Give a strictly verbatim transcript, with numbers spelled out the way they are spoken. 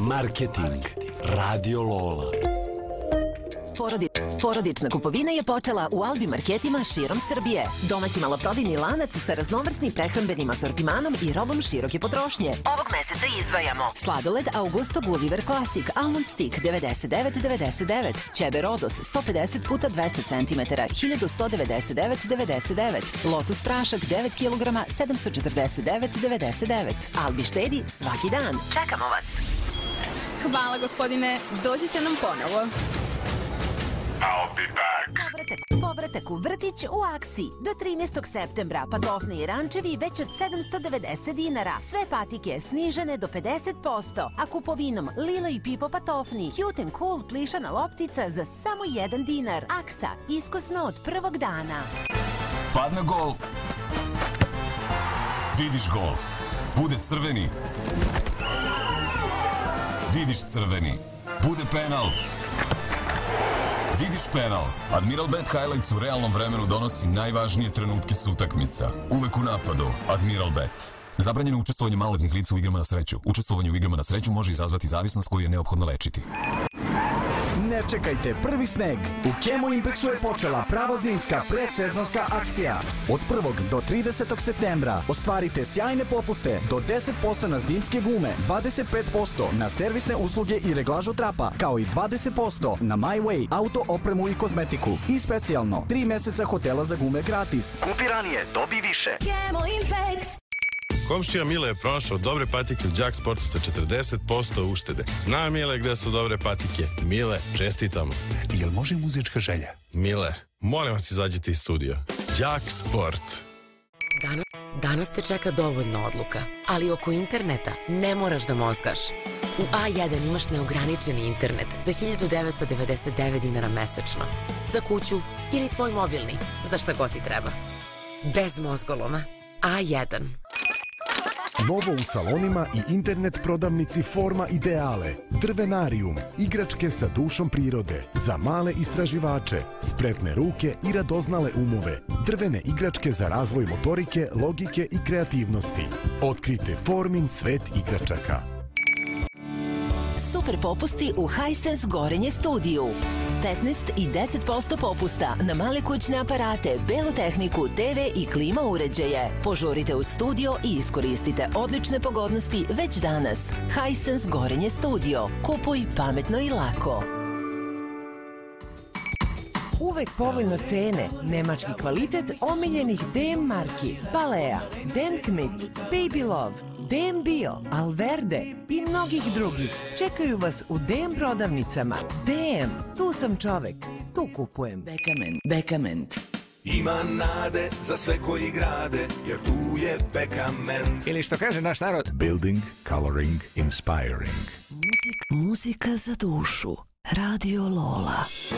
Marketing. Radio Lola. Porodi, porodična kupovina je počela u Albi marketima širom Srbije. Domaći maloprodajni lanac sa raznovrsnim prehrambenim asortimanom i robom široke potrošnje. Ovog meseca izdvajamo sladoled Augusto Gulliver Classic Almond Stick devedeset devet devedeset devet, Ćebe Rodos sto pedeset puta dvesta centimetara hiljadu sto devedeset devet devedeset devet, Lotus prašak devet kilograma sedamsto četrdeset devet devedeset devet. Albi štedi svaki dan. Čekamo vas. Hvala gospodine, dođite nam ponovo. I'll be back. Povratak, povratak u vrtić u Aksi. Do trinaestog septembra patofni i rančevi već od sedamsto devedeset dinara. Sve patike snižene do pedeset posto. A kupovinom Lilo i Pipo patofni, Cute and Cool plišana loptica za samo jedan dinar. Aksa, iskusno od prvog dana. Padne gol. Vidiš gol. Bude crveni. Vidiš crveni. Bude penal. Vidiš penal. Admiral Bet Highlights u realnom vremenu donosi najvažnije trenutke s utakmica. Uvek u napadu. Admiral Bet. Zabranjeno učestvovanje maloletnih lica u igrama na sreću. Učestvovanje u igrama na sreću može izazvati zavisnost koju je neophodno lečiti. Ne čekajte prvi sneg. U Chemo Impexu je počela prava zimska predsezonska akcija. Od prvog do tridesetog septembra ostvarite sjajne popuste do deset posto na zimske gume, dvadeset pet posto na servisne usluge i reglažu trapa, kao i dvadeset posto na My Way, auto opremu i kozmetiku. I specijalno, tri meseca hotela za gume gratis. Kupi ranije, dobi više. Chemo Impex. Komšija Mile je pronašao dobre patike u Đak Sportu sa četrdeset posto uštede. Zna Mile gde su dobre patike. Mile, čestitamo. Jel može muzička želja? Mile, molim vas izađite iz studija. Đak Sport. Danas, danas te čeka dovoljno odluka, ali oko interneta ne moraš da mozgaš. U A jedan imaš neograničeni internet za hiljadu devetsto devedeset devet dinara mesečno. Za kuću ili tvoj mobilni, za šta god ti treba. Bez mozgoloma. A jedan. Novo u salonima i internet prodavnici Forma Ideale. Drvenarijum, igračke sa dušom prirode, za male istraživače, spretne ruke i radoznale umove. Drvene igračke za razvoj motorike, logike i kreativnosti. Otkrite Formin svet igračaka. Super popusti u Hisense Gorenje studiju. petnaest i deset posto popusta na male kućne aparate, belu tehniku, te ve i klima uređaje. Požurite u studio i iskoristite odlične pogodnosti već danas. Hisense Gorenje studio. Kupuj pametno i lako. Uvek povoljno cene, nemački kvalitet omiljenih D M marki, Balea, Denkmit, Baby Love, D M Bio, Alverde i mnogih drugih. Čekaju vas u D M prodavnicama. D M, tu sam čovek, tu kupujem. Bekament, Bekament. Ima nade za sve koji grade, jer tu je Bekament. Ili što kaže naš narod, building, coloring, inspiring. Muzika, muzika za dušu. Radio Lola.